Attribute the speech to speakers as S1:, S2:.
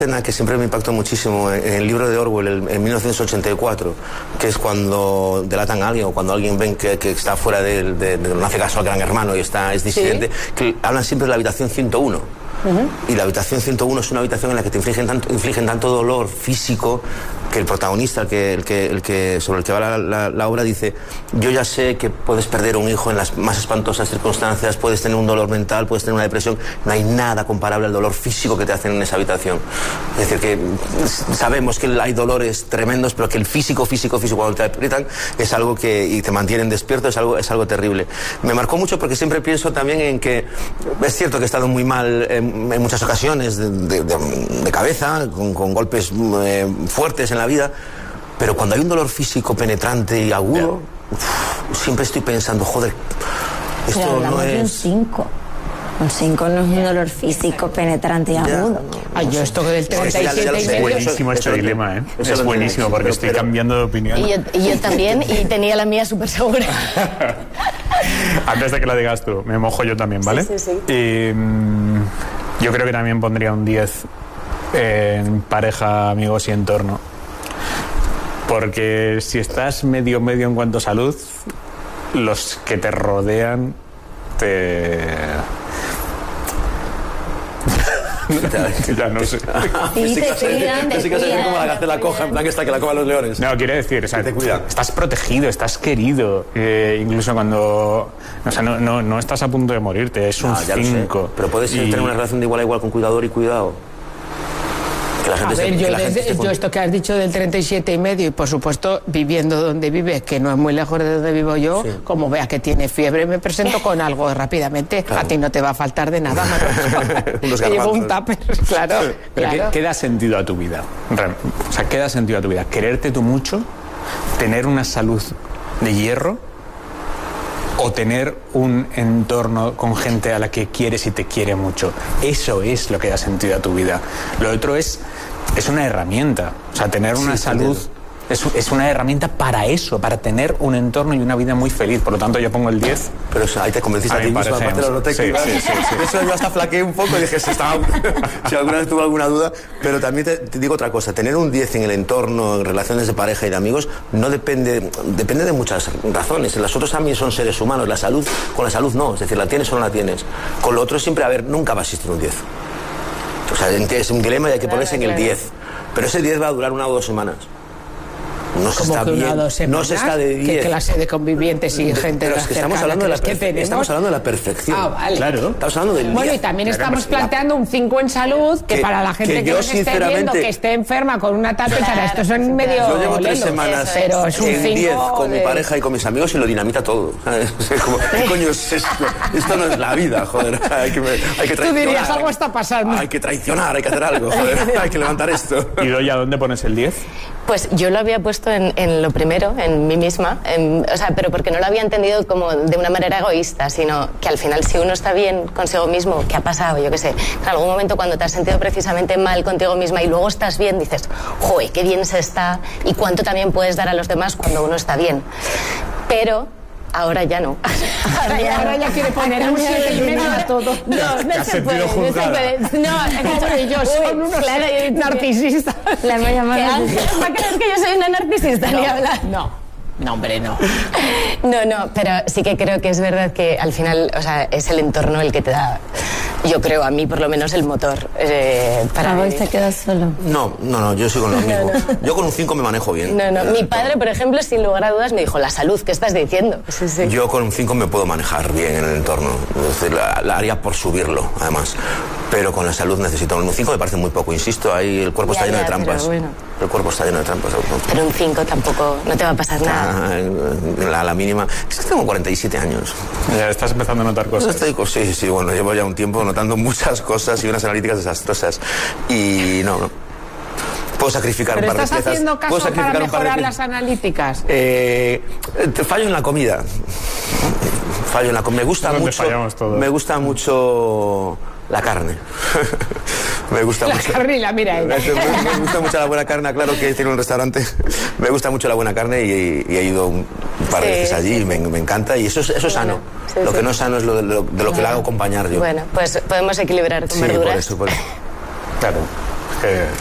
S1: escena que siempre me impactó muchísimo en el libro de Orwell, en 1984, que es cuando delatan a alguien o cuando alguien ven que está fuera no hace caso al gran hermano y es disidente, ¿sí? Que hablan siempre de la habitación 101. Y la habitación 101 es una habitación en la que te infligen tanto dolor físico que el protagonista, sobre el que va la obra, dice: yo ya sé que puedes perder un hijo en las más espantosas circunstancias, puedes tener un dolor mental, puedes tener una depresión, no hay nada comparable al dolor físico que te hacen en esa habitación. Es decir, que sabemos que hay dolores tremendos, pero que el físico cuando te aprietan es algo y te mantienen despierto, es algo terrible. Me marcó mucho porque siempre pienso también en que es cierto que he estado muy mal en muchas ocasiones de cabeza, con golpes fuertes en la vida, pero cuando hay un dolor físico penetrante y agudo, siempre estoy pensando, joder, esto no es...
S2: Un 5 no es un dolor físico penetrante y agudo.
S3: Yo esto del 37
S4: es buenísimo este dilema, ¿eh? Es buenísimo porque estoy cambiando de opinión.
S5: Y yo también, y tenía la mía súper segura.
S4: Antes de que la digas tú, me mojo yo también, ¿vale?
S5: Sí.
S4: Y yo creo que también pondría un 10 en pareja, amigos y entorno. Porque si estás medio en cuanto a salud, los que te rodean ya no sé.
S1: Así que se como la gacela coja, en plan esta que la coman los leones.
S4: No, quiere decir, o sea,
S1: te cuida.
S4: Estás protegido, estás querido, incluso cuando, o sea, no estás a punto de morirte, es un 5.
S1: Pero puedes tener una relación de igual a igual con cuidador y cuidado. Que la gente
S3: yo esto que has dicho del 37,5 y por supuesto viviendo donde vives, que no es muy lejos de donde vivo yo, sí. Como vea que tiene fiebre me presento con algo rápidamente, claro. A ti no te va a faltar de nada, te llevo un tupper, claro.
S4: Pero ¿qué da sentido a tu vida? O sea, ¿qué da sentido a tu vida? ¿Quererte tú mucho? ¿Tener una salud de hierro? ¿O tener un entorno con gente a la que quieres y te quiere mucho? Eso es lo que da sentido a tu vida. Lo otro es una herramienta. O sea, tener una salud es una herramienta para eso, para tener un entorno y una vida muy feliz. Por lo tanto, yo pongo el 10.
S1: Pero ahí te convenciste a ti mismo, aparte lo noté. Sí. Eso yo hasta flaqueé un poco y dije, si alguna vez tuve alguna duda. Pero también te digo otra cosa, tener un 10 en el entorno, en relaciones de pareja y de amigos, no depende de muchas razones. Las otras también son seres humanos. La salud, con la salud no, es decir, la tienes o no la tienes. Con lo otro siempre, nunca va a existir un 10. O sea, es un dilema y hay que ponerse en el 10. Pero ese 10 va a durar 1 o 2 semanas. No se está bien, no se está de 10.
S3: ¿Qué clase de convivientes y gente?
S1: Pero es que estamos hablando de la perfección.
S3: Vale.
S1: Claro. Estamos hablando del 10.
S3: Bueno, y también estamos planteando un 5 en salud, que para la gente que nos esté viendo, que esté enferma con una tal pensará, estos son medio...
S1: Yo llevo 3 semanas
S3: pero es un
S1: en 10 con mi
S3: de...
S1: pareja y con mis amigos y lo dinamita todo. Como, ¿qué coño es esto? Esto no es la vida, joder. Hay que traicionar.
S3: Tú dirías, algo está pasando.
S1: Hay que traicionar, hay que hacer algo, joder. Hay que levantar esto.
S4: ¿Y Doya, dónde pones el 10?
S5: Pues yo lo había puesto en lo primero, en mí misma, o sea, pero porque no lo había entendido como de una manera egoísta, sino que al final si uno está bien consigo mismo, ¿qué ha pasado? Yo qué sé, en algún momento cuando te has sentido precisamente mal contigo misma y luego estás bien, dices, joder, qué bien se está y cuánto también puedes dar a los demás cuando uno está bien. Pero ahora ya no.
S3: Ahora ya quiere poner un 7,5 a todo.
S5: No se puede. No, yo soy unos narcisistas.
S2: La voy a llamar.
S5: ¿Va a creer que yo soy una narcisista? Ni hablar.
S3: No, hombre, no.
S5: No, pero sí que creo que es verdad que al final, o sea, es el entorno el que te da, yo creo, a mí por lo menos el motor para
S2: hoy te quedas solo.
S1: No, yo soy con lo mismo. Yo con un 5 me manejo bien.
S5: No. Mi padre, por ejemplo, sin lugar a dudas, me dijo, la salud, ¿qué estás diciendo? Sí.
S1: Yo con un 5 me puedo manejar bien en el entorno. Es decir, la haría por subirlo, además. Pero con la salud necesito. Un 5 me parece muy poco, insisto, ahí el cuerpo está lleno de trampas.
S5: Bueno.
S1: El cuerpo está lleno de trampas.
S5: Pero un 5 tampoco, no te va a pasar nada.
S1: A la mínima. Es que tengo 47 años.
S4: Ya estás empezando a notar cosas.
S1: Sí, bueno, llevo ya un tiempo notando muchas cosas y unas analíticas desastrosas. Y no. Puedo sacrificar un par de piezas.
S3: ¿Pero estás haciendo caso para mejorar las analíticas?
S1: Fallo en la comida. Me gusta mucho la carne. Me gusta mucho.
S3: La carne y la mira ella.
S1: Me gusta mucho la buena carne, claro que tiene un restaurante. Me gusta mucho la buena carne y he ido un par de veces allí y me encanta. Y eso es sano. Lo que no es sano es de lo que le hago acompañar yo.
S5: Bueno, pues podemos equilibrar con verduras.
S1: Por eso. Claro.
S4: que